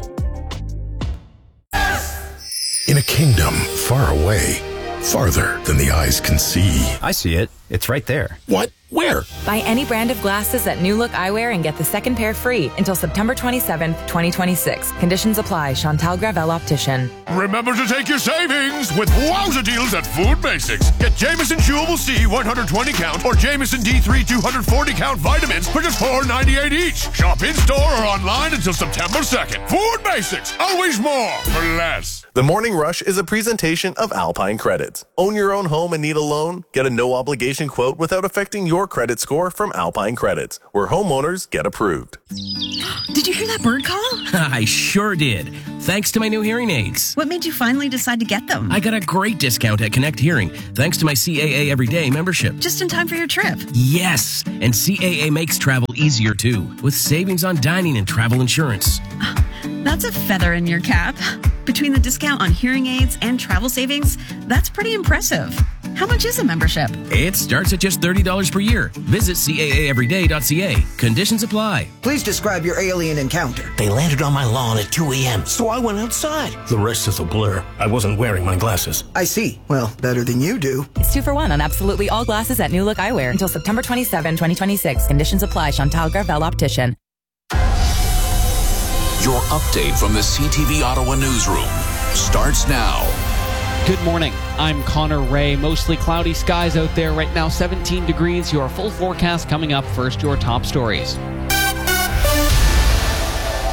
In a kingdom far away, farther than the eyes can see. I see it. It's right there. What? Where? Buy any brand of glasses at New Look Eyewear and get the second pair free until September twenty-seventh, twenty twenty-six. Conditions apply. Chantal Gravel Optician. Remember to take your savings with wowza deals at Food Basics. Get Jameson Chewable C one hundred twenty count or Jameson D three two hundred forty count vitamins for just four ninety-eight each. Shop in store or online until September second. Food Basics. Always more for less. The Morning Rush is a presentation of Alpine Credits. Own your own home and need a loan? Get a no-obligation quote without affecting your credit score from Alpine Credits, where homeowners get approved. Did you hear that bird call? I sure did. Thanks to my new hearing aids. What made you finally decide to get them? I got a great discount at Connect Hearing, thanks to my C A A Everyday membership. Just in time for your trip. Yes, and C A A makes travel easier too, with savings on dining and travel insurance. That's a feather in your cap. Between the discount on hearing aids and travel savings, that's pretty impressive. How much is a membership? It starts at just thirty dollars per year. Visit C A A everyday dot C A. Conditions apply. Please describe your alien encounter. They landed on my lawn at two a.m., so I went outside. The rest is a blur. I wasn't wearing my glasses. I see. Well, better than you do. It's two for one on absolutely all glasses at New Look Eyewear until September twenty-seventh, twenty twenty-six. Conditions apply. Chantal Gravel Optician. Your update from the C T V Ottawa newsroom starts now. Good morning. I'm Connor Ray. Mostly cloudy skies out there right now, seventeen degrees. Your full forecast coming up. First, your top stories.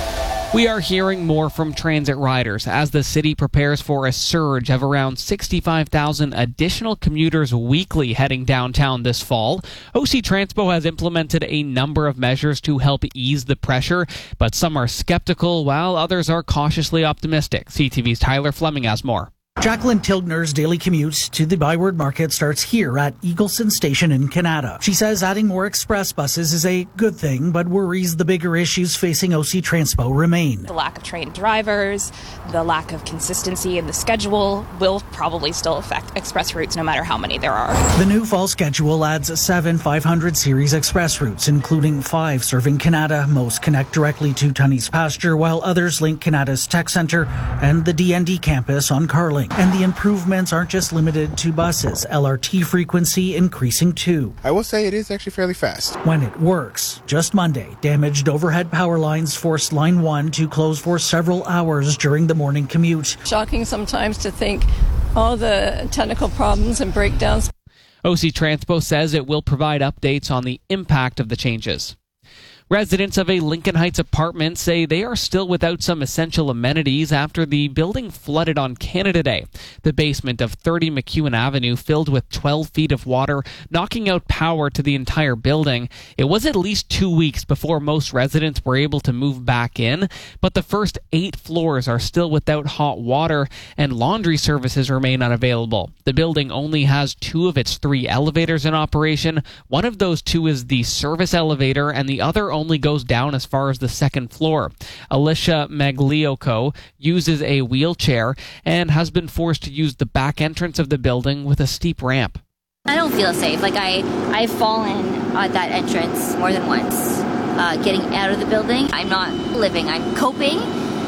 We are hearing more from transit riders as the city prepares for a surge of around sixty-five thousand additional commuters weekly heading downtown this fall. O C Transpo has implemented a number of measures to help ease the pressure, but some are skeptical while others are cautiously optimistic. C T V's Tyler Fleming has more. Jacqueline Tilgner's daily commute to the Byward Market starts here at Eagleson Station in Canada. She says adding more express buses is a good thing, but worries the bigger issues facing O C Transpo remain. The lack of trained drivers, the lack of consistency in the schedule will probably still affect express routes no matter how many there are. The new fall schedule adds seven five hundred series express routes, including five serving Canada. Most connect directly to Tunney's Pasture, while others link Canada's Tech Centre and the D N D campus on Carling. And the improvements aren't just limited to buses. L R T frequency increasing too. I will say it is actually fairly fast. When it works. Just Monday, damaged overhead power lines forced Line one to close for several hours during the morning commute. Shocking sometimes to think all the technical problems and breakdowns. O C Transpo says it will provide updates on the impact of the changes. Residents of a Lincoln Heights apartment say they are still without some essential amenities after the building flooded on Canada Day. The basement of thirty McEwen Avenue filled with twelve feet of water, knocking out power to the entire building. It was at least two weeks before most residents were able to move back in, but the first eight floors are still without hot water, and laundry services remain unavailable. The building only has two of its three elevators in operation. One of those two is the service elevator, and the other only goes down as far as the second floor. Alicia Magliocco uses a wheelchair and has been forced to use the back entrance of the building with a steep ramp. I don't feel safe. Like I, I've fallen at that entrance more than once. Uh, getting out of the building, I'm not living. I'm coping,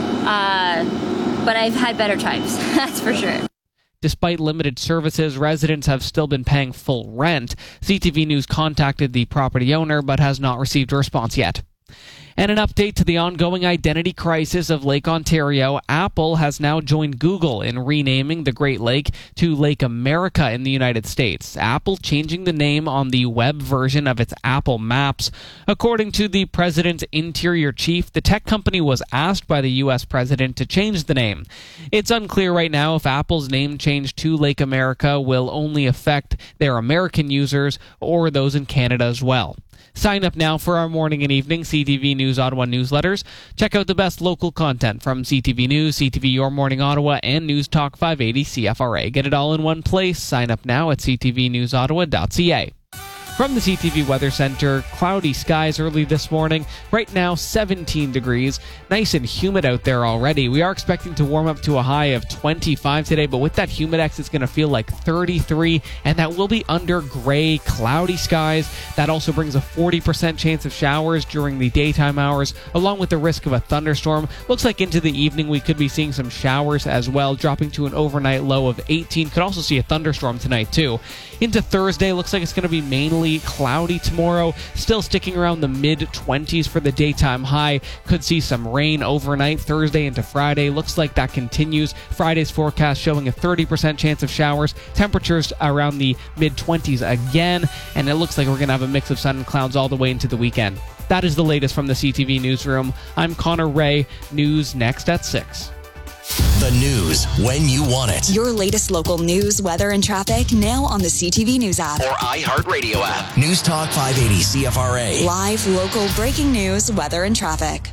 uh, but I've had better times. That's for sure. Despite limited services, residents have still been paying full rent. C T V News contacted the property owner but has not received a response yet. And an update to the ongoing identity crisis of Lake Ontario. Apple has now joined Google in renaming the Great Lake to Lake America in the United States. Apple changing the name on the web version of its Apple Maps. According to the president's interior chief, the tech company was asked by the U S president to change the name. It's unclear right now if Apple's name change to Lake America will only affect their American users or those in Canada as well. Sign up now for our morning and evening C T V News Ottawa newsletters. Check out the best local content from C T V News, C T V Your Morning Ottawa, and News Talk five eighty C F R A. Get it all in one place. Sign up now at c t v news ottawa dot c a. From the C T V Weather Center, cloudy skies early this morning. Right now, seventeen degrees. Nice and humid out there already. We are expecting to warm up to a high of twenty-five today, but with that humidex, it's going to feel like thirty-three, and that will be under gray, cloudy skies. That also brings a forty percent chance of showers during the daytime hours, along with the risk of a thunderstorm. Looks like into the evening, we could be seeing some showers as well, dropping to an overnight low of eighteen. Could also see a thunderstorm tonight, too. Into Thursday, looks like it's going to be mainly cloudy tomorrow, still sticking around the mid twenties for the daytime high. Could see some rain overnight Thursday into Friday. Looks like that continues. Friday's forecast showing a thirty percent chance of showers. Temperatures around the mid twenties again, and it looks like we're going to have a mix of sun and clouds all the way into the weekend. That is the latest from the C T V Newsroom. I'm Connor Ray. News next at six. The news when you want it. Your latest local news, weather, and traffic now on the C T V News app or iHeartRadio app. News Talk five eighty C F R A. Live local breaking news, weather, and traffic.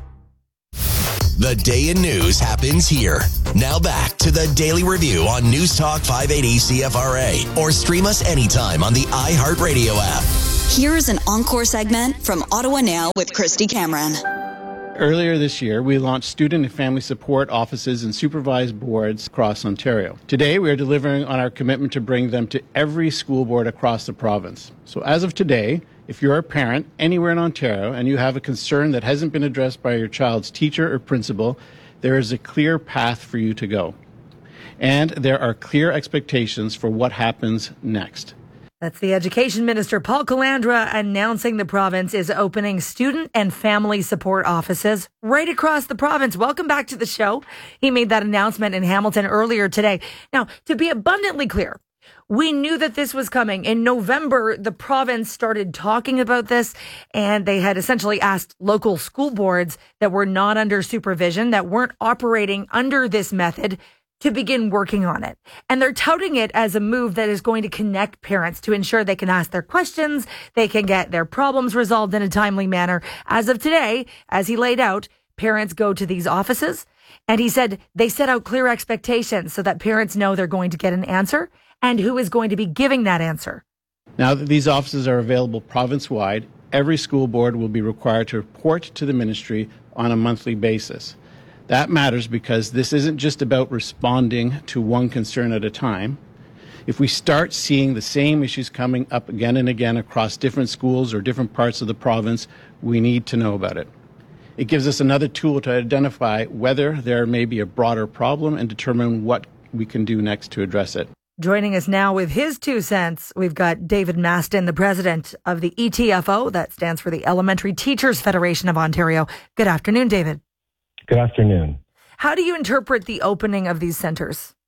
The day in news happens here. Now back to the Daily Review on News Talk five eighty C F R A or stream us anytime on the iHeartRadio app. Here's an encore segment from Ottawa Now with Christy Cameron. Earlier this year, we launched student and family support offices and supervised boards across Ontario. Today, we are delivering on our commitment to bring them to every school board across the province. So as of today, if you're a parent anywhere in Ontario and you have a concern that hasn't been addressed by your child's teacher or principal, there is a clear path for you to go. And there are clear expectations for what happens next. That's the Education Minister, Paul Calandra, announcing the province is opening student and family support offices right across the province. Welcome back to the show. He made that announcement in Hamilton earlier today. Now, to be abundantly clear, We knew that this was coming. In November, the province started talking about this, and they had essentially asked local school boards that were not under supervision, that weren't operating under this method, to begin working on it. And they're touting it as a move that is going to connect parents to ensure they can ask their questions, they can get their problems resolved in a timely manner. As of today, as he laid out, parents go to these offices, and he said they set out clear expectations so that parents know they're going to get an answer and who is going to be giving that answer. Now that these offices are available province-wide, every school board will be required to report to the ministry on a monthly basis. That matters because this isn't just about responding to one concern at a time. If we start seeing the same issues coming up again and again across different schools or different parts of the province, we need to know about it. It gives us another tool to identify whether there may be a broader problem and determine what we can do next to address it. Joining us now with his two cents, we've got David Maston, the president of the E T F O, that stands for the Elementary Teachers Federation of Ontario. Good afternoon, David. Good afternoon. How do you interpret the opening of these centers?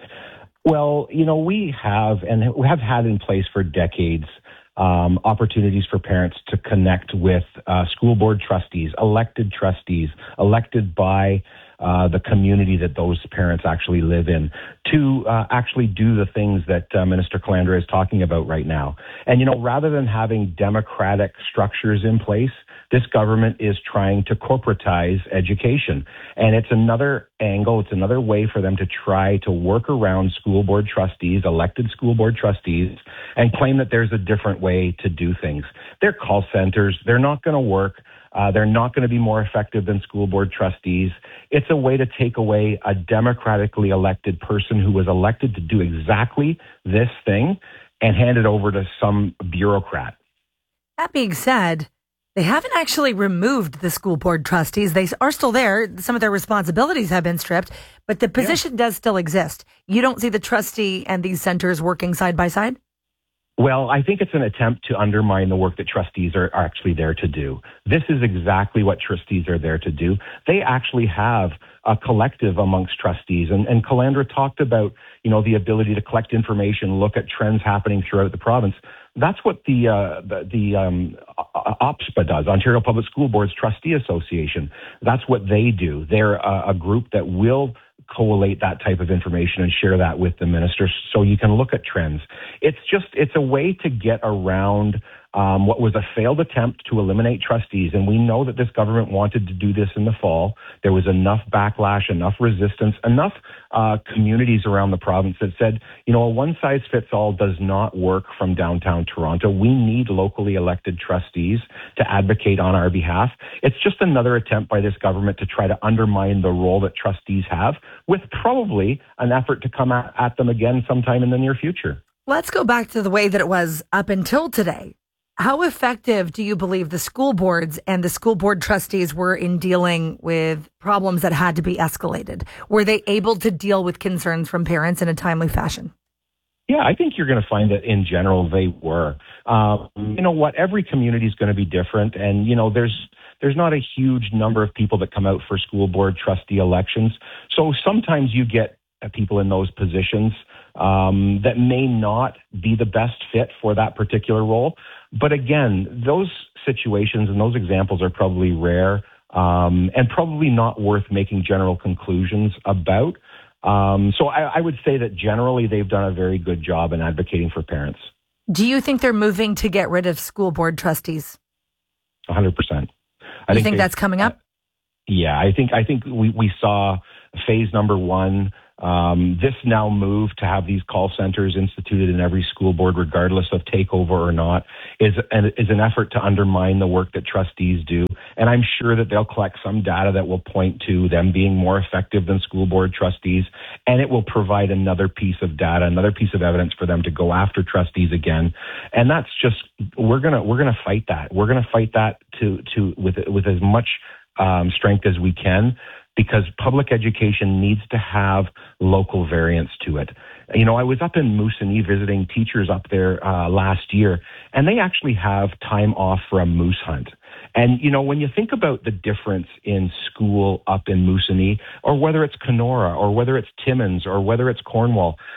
Well, you know, we have and we have had in place for decades um, opportunities for parents to connect with uh, school board trustees, elected trustees, elected by uh, the community that those parents actually live in, to uh, actually do the things that uh, Minister Calandra is talking about right now. And, you know, rather than having democratic structures in place, this government is trying to corporatize education. And it's another angle, it's another way for them to try to work around school board trustees, elected school board trustees, and claim that there's a different way to do things. They're call centers. They're not going to work. Uh, they're not going to be more effective than school board trustees. It's a way to take away a democratically elected person who was elected to do exactly this thing and hand it over to some bureaucrat. That being said, they haven't actually removed the school board trustees. They are still there. Some of their responsibilities have been stripped, but the position yeah. does still exist. You don't see the trustee and these centers working side by side? Well, I think it's an attempt to undermine the work that trustees are, are actually there to do. This is exactly what trustees are there to do. They actually have a collective amongst trustees. And, and Calandra talked about, you know, the ability to collect information, look at trends happening throughout the province. That's what the uh, the, the um, O P S P A does, Ontario Public School Boards Trustee Association. That's what they do. They're a, a group that will collate that type of information and share that with the minister so you can look at trends. It's just, it's a way to get around um, what was a failed attempt to eliminate trustees. And we know that this government wanted to do this in the fall. There was enough backlash, enough resistance, enough uh, communities around the province that said, you know, a one-size-fits-all does not work from downtown Toronto. We need locally elected trustees to advocate on our behalf. It's just another attempt by this government to try to undermine the role that trustees have, with probably an effort to come at, at them again sometime in the near future. Let's go back to the way that it was up until today. How effective do you believe the school boards and the school board trustees were in dealing with problems that had to be escalated? Were they able to deal with concerns from parents in a timely fashion? Yeah, I think you're going to find that in general they were. Um, you know what? Every community is going to be different. And, you know, there's there's not a huge number of people that come out for school board trustee elections. So sometimes you get people in those positions um, that may not be the best fit for that particular role. But again, those situations and those examples are probably rare um, and probably not worth making general conclusions about. Um, so I, I would say that generally they've done a very good job in advocating for parents. Do you think they're moving to get rid of school board trustees? one hundred percent. I you think, think that's coming up? Uh, yeah, I think I think we, we saw phase number one. Um, this now move to have these call centers instituted in every school board, regardless of takeover or not, is an, is an effort to undermine the work that trustees do. And I'm sure that they'll collect some data that will point to them being more effective than school board trustees. And it will provide another piece of data, another piece of evidence for them to go after trustees again. And that's just, we're going to, we're going to fight that. We're going to fight that to, to, with, with as much um, strength as we can, because public education needs to have local variance to it. You know, I was up in Moosonee visiting teachers up there uh, last year, and they actually have time off for a moose hunt. And, you know, when you think about the difference in school up in Moosonee, or whether it's Kenora, or whether it's Timmins, or whether it's Cornwall,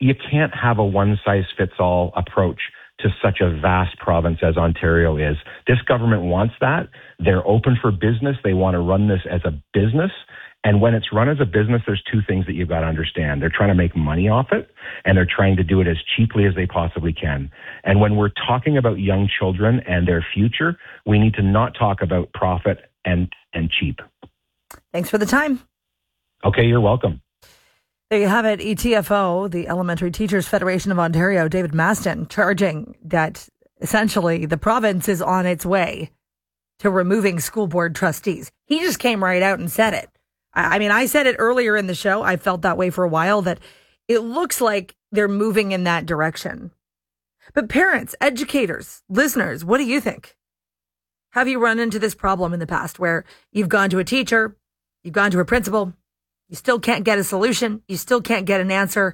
you can't have a one-size-fits-all approach to such a vast province as Ontario is. This government wants that. They're open for business. They want to run this as a business. And when it's run as a business, there's two things that you've got to understand. They're trying to make money off it, and they're trying to do it as cheaply as they possibly can. And when we're talking about young children and their future, we need to not talk about profit and, and cheap. Thanks for the time. Okay, you're welcome. There you have it. E T F O, the Elementary Teachers Federation of Ontario, David Maston, charging that essentially the province is on its way to removing school board trustees. He just came right out and said it. I mean, I said it earlier in the show. I felt that way for a while, that it looks like they're moving in that direction. But parents, educators, listeners, what do you think? Have you run into this problem in the past where you've gone to a teacher, you've gone to a principal, you still can't get a solution, you still can't get an answer?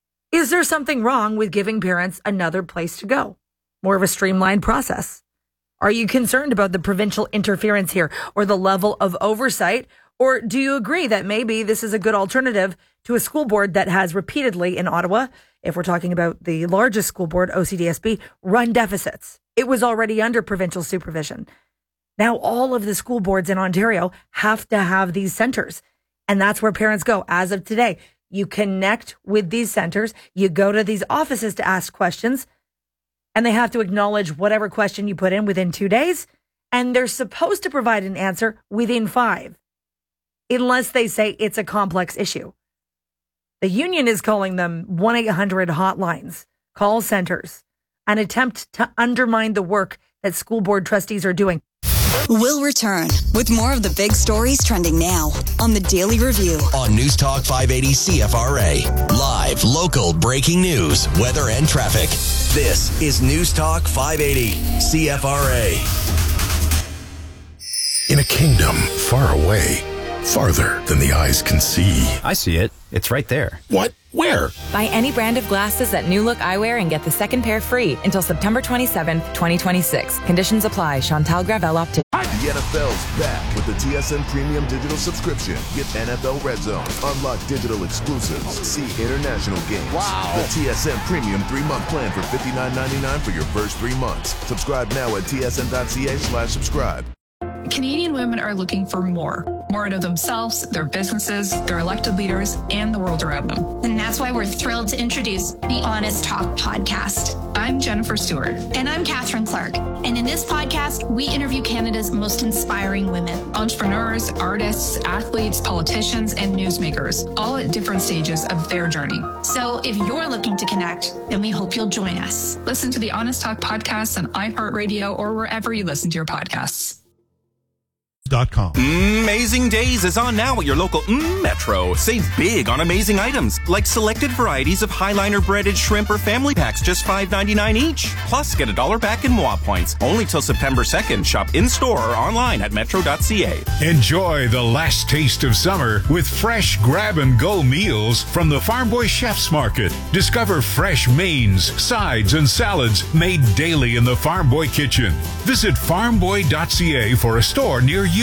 Is there something wrong with giving parents another place to go? More of a streamlined process? Are you concerned about the provincial interference here or the level of oversight? Or do you agree that maybe this is a good alternative to a school board that has repeatedly in Ottawa, if we're talking about the largest school board, O C D S B, run deficits? It was already under provincial supervision. Now all of the school boards in Ontario have to have these centers. And that's where parents go. As of today, you connect with these centers, you go to these offices to ask questions, and they have to acknowledge whatever question you put in within two days. And they're supposed to provide an answer within five, unless they say it's a complex issue. The union is calling them one eight hundred hotlines, call centers, an attempt to undermine the work that school board trustees are doing. We'll return with more of the big stories trending now on the Daily Review. On News Talk five eighty C F R A. Live, local, breaking news, weather and traffic. This is News Talk five eighty C F R A. In a kingdom far away, farther than the eyes can see. I see it. It's right there. What? Where? Buy any brand of glasses at New Look Eyewear and get the second pair free until September twenty-seventh, twenty twenty-six. Conditions apply. Chantal Gravel Optic. The N F L's back with the T S N Premium Digital Subscription. Get N F L Red Zone, unlock digital exclusives, see international games. Wow. The T S N Premium three-month plan for fifty-nine ninety-nine for your first three months. Subscribe now at tsn.ca slash subscribe. Canadian women are looking for more. More out of themselves, their businesses, their elected leaders, and the world around them. And that's why we're thrilled to introduce the Honest Talk podcast. I'm Jennifer Stewart. And I'm Catherine Clark. And in this podcast, we interview Canada's most inspiring women. Entrepreneurs, artists, athletes, politicians, and newsmakers, all at different stages of their journey. So if you're looking to connect, then we hope you'll join us. Listen to the Honest Talk podcast on iHeartRadio or wherever you listen to your podcasts. Com. Amazing Days is on now at your local mm, Metro. Save big on amazing items like selected varieties of Highliner breaded shrimp or family packs, just five ninety-nine each. Plus, get a dollar back in M W A points. Only till September second. Shop in-store or online at metro dot c a. Enjoy the last taste of summer with fresh grab-and-go meals from the Farm Boy Chef's Market. Discover fresh mains, sides, and salads made daily in the Farm Boy kitchen. Visit farm boy dot c a for a store near you.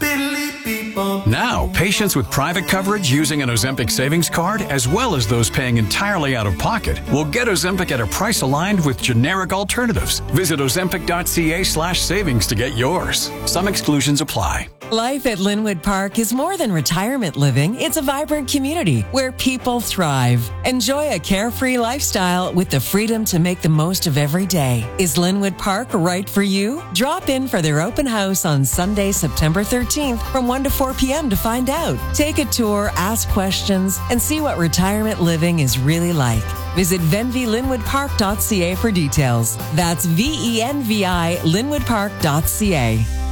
Now, patients with private coverage using an Ozempic savings card, as well as those paying entirely out of pocket, will get Ozempic at a price aligned with generic alternatives. Visit ozempic dot c a slash savings to get yours. Some exclusions apply. Life at Linwood Park is more than retirement living. It's a vibrant community where people thrive. Enjoy a carefree lifestyle with the freedom to make the most of every day. Is Linwood Park right for you? Drop in for their open house on Sunday, September thirteenth from one to four p.m. to find out. Take a tour, ask questions, and see what retirement living is really like. Visit venvi linwood park dot c a for details. That's V E N V I linwood park dot c a.